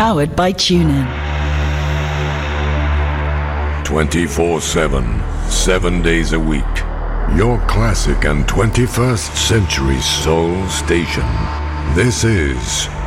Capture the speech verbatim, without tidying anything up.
Powered by TuneIn. twenty-four seven, seven days a week. Your classic and twenty-first century soul station. This is